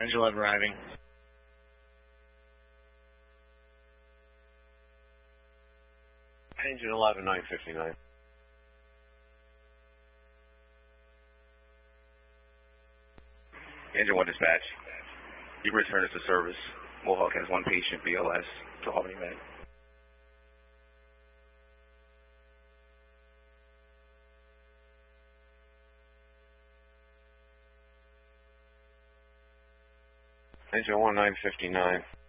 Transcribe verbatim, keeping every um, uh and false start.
Engine eleven arriving. Engine eleven, nine fifty-nine. Engine one dispatch. You return us to service. Mohawk has one patient, B L S, to Albany Med. Engine one, nine fifty-nine.